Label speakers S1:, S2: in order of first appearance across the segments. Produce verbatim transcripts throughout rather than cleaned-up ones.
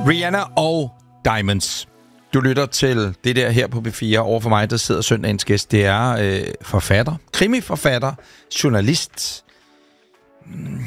S1: Rihanna og Diamonds. Du lytter til det der her på B fire. Over for mig, der sidder søndagens gæst. Det er øh, forfatter, krimiforfatter, journalist, mm,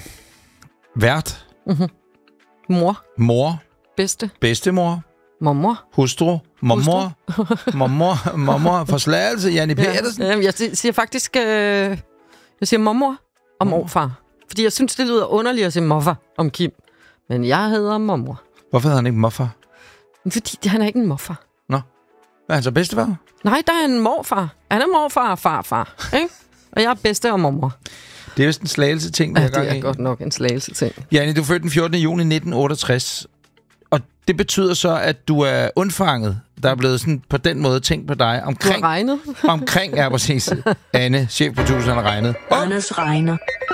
S1: vært,
S2: mm-hmm. mor,
S1: mor,
S2: bedste,
S1: bedstemor,
S2: mormor,
S1: hustru, mormor, mormor, mormor, forslagelse, Janni Pedersen.
S2: Ja, jeg siger faktisk, øh, jeg siger mormor og morfar. Fordi jeg synes, det lyder underligt at sige morfar om Kim. Men jeg hedder mormor.
S1: Hvorfor hedder han ikke morfar?
S2: Fordi han er ikke en morfar.
S1: Nå. Er han så bedstefar?
S2: Nej, der er en morfar. Han er morfar og farfar. Ikke? Og jeg er bedste og mormor.
S1: Det er vist en slagelse-ting, der
S2: ja,
S1: er gang i.
S2: det er godt nok en slagelse-ting.
S1: Janni, du er født den fjortende juni nitten otteogtres. Og det betyder så, at du er undfanget. Der er blevet sådan på den måde tænkt på dig. Omkring,
S2: du har regnet?
S1: omkring er præcis. Anne, chefproduceren, har regnet.
S3: Anders regner.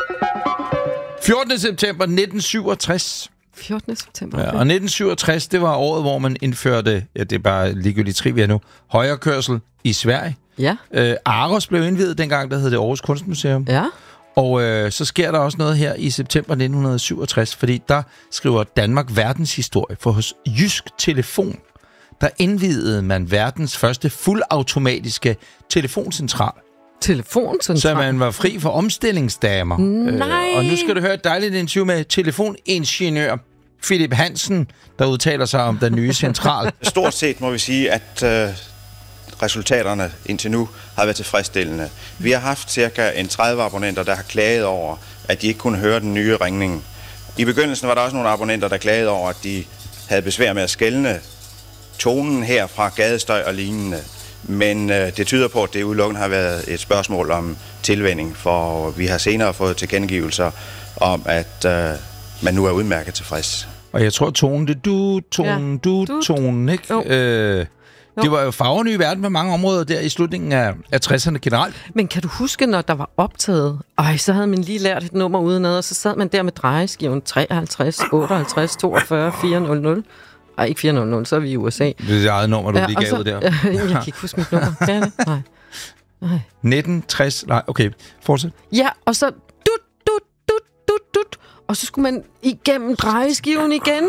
S1: fjortende september nitten syvogtres.
S2: fjortende september. Okay.
S1: Ja, og nitten syvogtres, det var året, hvor man indførte, ja, det er bare ligegyldigt trivia nu, højrekørsel i Sverige.
S2: Ja.
S1: Øh, Aros blev indviet dengang, der hed det Aarhus Kunstmuseum.
S2: Ja.
S1: Og øh, så sker der også noget her i september nitten syvogtres, fordi der skriver Danmark verdenshistorie, for hos Jysk Telefon, der indvidede man verdens første fuldautomatiske telefoncentral.
S2: Telefoncentral?
S1: Så man var fri for omstillingsdamer.
S2: Nej.
S1: Øh, og nu skal du høre et dejligt interview med telefoningeniør Philip Hansen, der udtaler sig om den nye central.
S4: Stort set må vi sige, at øh, resultaterne indtil nu har været tilfredsstillende. Vi har haft cirka en tredive abonnenter, der har klaget over, at de ikke kunne høre den nye ringning. I begyndelsen var der også nogle abonnenter, der klagede over, at de havde besvær med at skelne tonen her fra gadestøj og lignende. Men øh, det tyder på, at det udelukkende har været et spørgsmål om tilvænning, for vi har senere fået tilkendegivelser om, at øh, man nu er udmærket tilfreds.
S1: Og jeg tror, tonen, det du, tonen, ja. du, du, tonen, ikke? Øh, det var jo farverne i verden på mange områder der i slutningen af, af tresserne generelt.
S2: Men kan du huske, når der var optaget? Ej, så havde man lige lært et nummer udenad, og så sad man der med drejeskiven treoghalvtreds, otteoghalvtreds, toogfyrre, fire hundrede. Ej, ikke fire hundrede, så er vi i U S A.
S1: Det er det eget nummer, du ja, lige gav
S2: så,
S1: ud der.
S2: jeg kan ikke huske mit nummer. Kan det? Nej. Nej.
S1: nitten tres, nej, okay, fortsæt.
S2: Ja, og så dut, dut, dut, dut, dut. Og så skulle man igennem drejeskiven igen.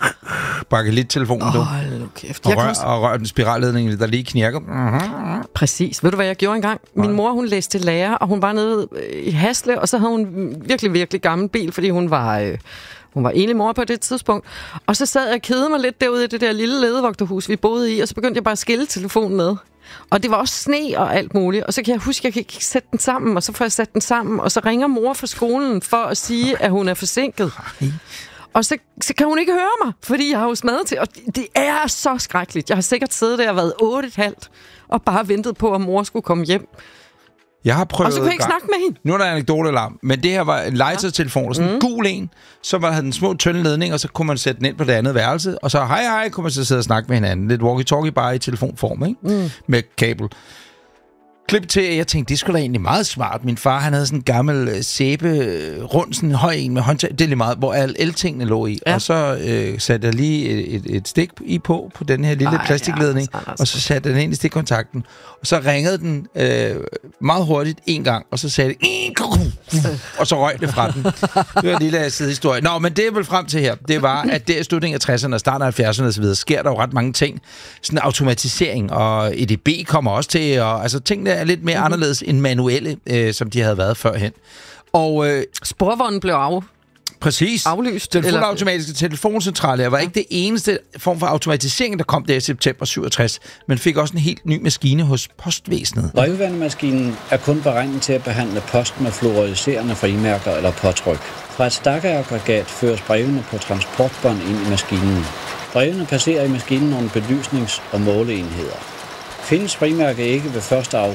S1: Bakke lidt telefonen, du.
S2: Hold nu kæft.
S1: Og rør, og rør den spiralledning, der lige knirker. Uh-huh.
S2: Præcis. Ved du, hvad jeg gjorde engang? Min mor, hun læste til lærer, og hun var nede i Hasle, og så havde hun virkelig, virkelig gammel bil, fordi hun var... Øh, Hun var enlig mor på det tidspunkt. Og så sad jeg og kedede mig lidt derude i det der lille ledevogterhus, vi boede i, og så begyndte jeg bare at skille telefonen med. Og det var også sne og alt muligt. Og så kan jeg huske, at jeg kan ikke sætte den sammen, og så får jeg sat den sammen, og så ringer mor fra skolen for at sige, at hun er forsinket. Og så, så kan hun ikke høre mig, fordi jeg har jo smadret til. Og det er så skrækkeligt. Jeg har sikkert siddet der og været otte et halvt og bare ventet på, at mor skulle komme hjem.
S1: Jeg har prøvet...
S2: Og så kunne jeg ikke
S1: gang.
S2: snakke med hende.
S1: Nu er der en anekdote-alarm, men det her var en legetøjstelefon, sådan en mm. gul en, så var den små tynde ledning, og så kunne man sætte den ind på det andet værelse, og så hej hej, kunne man så sidde og snakke med hinanden. Lidt walkie-talkie bare i telefonform, ikke? Mm. Med kabel. Klip til, jeg tænkte, det skulle da egentlig meget smart. Min far, han havde sådan en gammel sæbe, rund, sådan en høj en med håndtag, det er lige meget, hvor alle el-tingene lå i. Ja. Og så øh, satte jeg lige et, et, et stik i på, på den her lille Ej, plastikledning, ja, og så satte den ind i stikkontakten. Og så ringede den øh, meget hurtigt en gang, og så sagde det, og så røg det fra den. Det var en lille sidehistorie. Nå, men det jeg vil frem til her, det var, at der i slutningen af tresserne og starten af halvfjerdserne og så videre, sker der jo ret mange ting. Sådan automatisering, og E D B kommer også til, og altså tingene er lidt mere mm-hmm. anderledes end manuelle, øh, som de havde været førhen. Og øh,
S2: sporvognen blev af.
S1: Præcis.
S2: Aflyst.
S1: Den fuldautomatiske telefoncentral her var ja. ikke det eneste form for automatisering, der kom der i september syvogtres, men fik også en helt ny maskine hos postvæsenet.
S5: Brevvendemaskinen er kun beregnet til at behandle post med fluoriserende frimærker eller påtryk. Fra et stakkeaggregat føres brevene på transportbånd ind i maskinen. Brevene passerer i maskinen nogle belysnings- og måleenheder. Findes frimærke ikke ved første